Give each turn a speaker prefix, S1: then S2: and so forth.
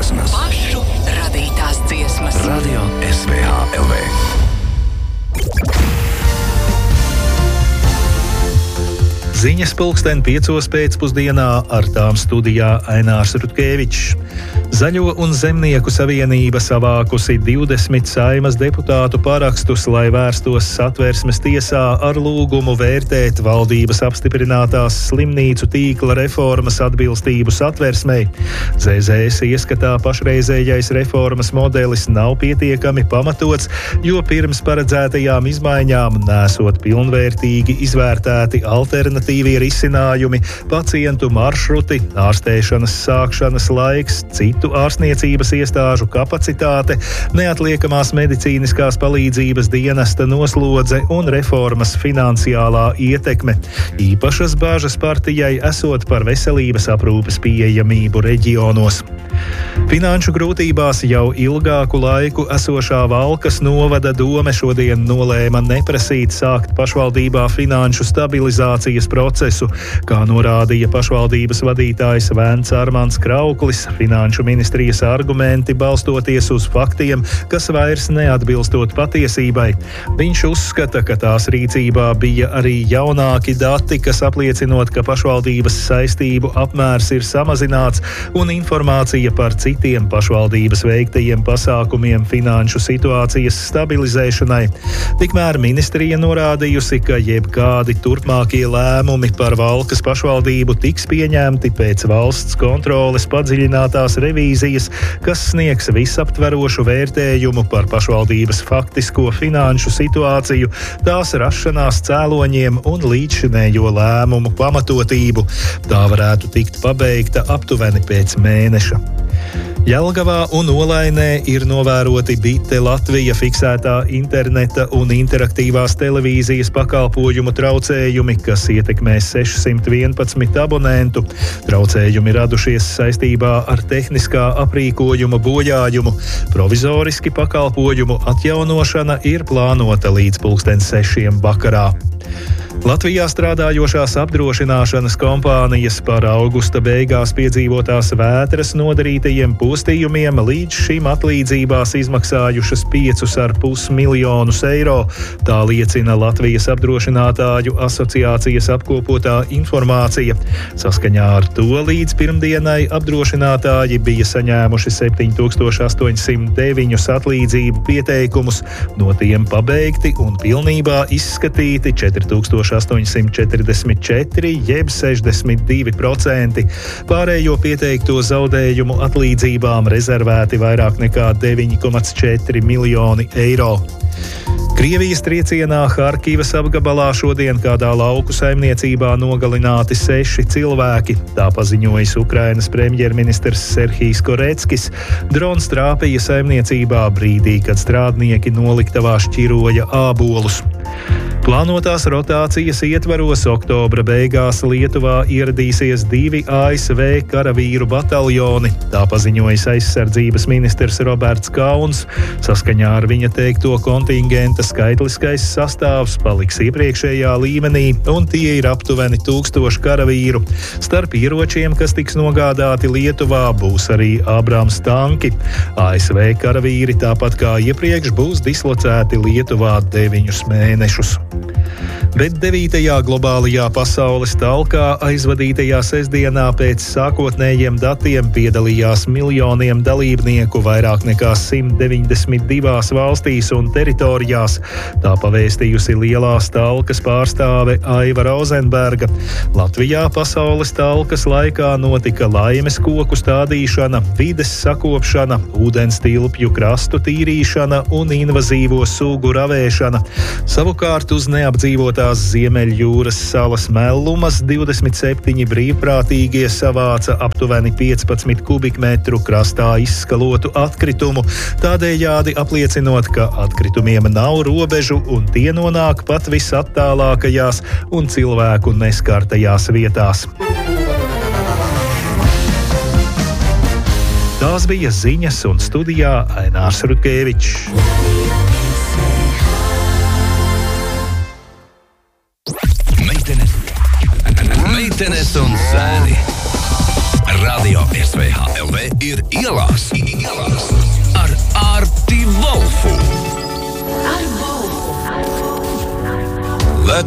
S1: dziesmas.
S2: Pašu radītās dziesmas.
S1: Radio SVH LV.
S3: Ziņas 5:00 pēcpusdienā, ar tām studijā Ainārs Rutkevičs. Zaļo un Zemnieku savienība savākusi 20 Saeimas deputātu parakstus, lai vērstos Satversmes tiesā ar lūgumu vērtēt valdības apstiprinātās slimnīcu tīkla reformas atbilstību Satversmei. ZZS ieskatā pašreizējais reformas modelis nav pietiekami pamatots, jo pirms paredzētajām izmaiņām nesot pilnvērtīgi izvērtēti alternatīvie risinājumi, pacientu maršruti, ārstēšanas sākšanas laiks, citu ārstniecības iestāžu kapacitāte, neatliekamās medicīniskās palīdzības dienesta noslodze un reformas finansiālā ietekme. Īpašas bāžas partijai esot par veselības aprūpes pieejamību reģionos. Finanšu grūtībās jau ilgāku laiku esošā Valkas novada dome šodien nolēma neprasīt sākt pašvaldībā finanšu stabilizācijas procesu, kā norādīja pašvaldības vadītājs Vēns Armands Krauklis. Finanšu ministrijas argumenti balstoties uz faktiem, kas vairs neatbilstot patiesībai. Viņš uzskata, ka tās rīcībā bija arī jaunāki dati, kas apliecinot, ka pašvaldības saistību apmērs ir samazināts un informācija par citiem pašvaldības veiktajiem pasākumiem finanšu situācijas stabilizēšanai. Tikmēr ministrija norādījusi, ka jebkādi turpmākie lēmumi par Valkas pašvaldību tiks pieņemti pēc valsts kontroles padziļinātās revīzijas, kas sniegs visaptverošu vērtējumu par pašvaldības faktisko finanšu situāciju, tās rašanās cēloņiem un līdzšinējo lēmumu pamatotību. Tā varētu tikt pabeigta aptuveni pēc mēneša. Jelgavā un Olainē ir novēroti Bite Latvija fiksētā interneta un interaktīvās televīzijas pakalpojumu traucējumi, kas ietekmē 611 abonentu. Traucējumi radušies saistībā ar tehniskā aprīkojuma bojājumu. Provizoriski pakalpojumu atjaunošana ir plānota līdz 6:00 vakarā. Latvijā strādājošās apdrošināšanas kompānijas par augusta beigās piedzīvotās vētras nodarītajiem postījumiem līdz šim atlīdzībās izmaksājušas 5,5 miljonus eiro. Tā liecina Latvijas apdrošinātāju asociācijas apkopotā informācija. Saskaņā ar to līdz pirmdienai apdrošinātāji bija saņēmuši 7809 atlīdzību pieteikumus, no tiem pabeigti un pilnībā izskatīti 4844, jeb 62%. Pārējo pieteikto zaudējumu atlīdzībām rezervēti vairāk nekā 9,4 miljoni eiro. Krievijas triecienā Harkivas apgabalā šodien kādā lauku saimniecībā nogalināti 6 cilvēki. Tā paziņojis Ukrainas premjerministrs Serhijs Koreckis. Drons trāpīja saimniecībā brīdī, kad strādnieki noliktavā šķiroja ābolus. Plānotās rotācijas ietvaros oktobra beigās Lietuvā ieradīsies 2 ASV karavīru bataljoni. Tā paziņojis aizsardzības ministrs Roberts Kauns. Saskaņā ar viņa teikto kontingenta skaitliskais sastāvs paliks iepriekšējā līmenī, un tie ir aptuveni 1000 karavīru. Starp ieročiem, kas tiks nogādāti Lietuvā, būs arī Abrams tanki. ASV karavīri tāpat kā iepriekš būs dislocēti Lietuvā 9 mēnešus. Bet 9. globālajā pasaules talkā aizvadītajā sestdienā pēc sākotnējiem datiem piedalījās miljoniem dalībnieku vairāk nekā 192 valstīs un teritorijās. Tā pavēstījusi lielās talkas pārstāve Aiva Rozenberga. Latvijā pasaules talkas laikā notika laimes koku stādīšana, vides sakopšana, ūdens tilpju krastu tīrīšana un invazīvo sugu ravēšana. Savukārt uz neapdzīvotās Ziemeļjūras salas Mellumas 27 brīvprātīgie savāca aptuveni 15 kubikmetru krastā izskalotu atkritumu, tādējādi apliecinot, ka atkritumiem nav robežu un tie nonāk pat visattālākajās un cilvēku neskartajās vietās. Tās bija ziņas un studijā Ainārs Rutkevičs.
S1: Meitenes un zēni. Radio SVH LV ir ielās ar Arti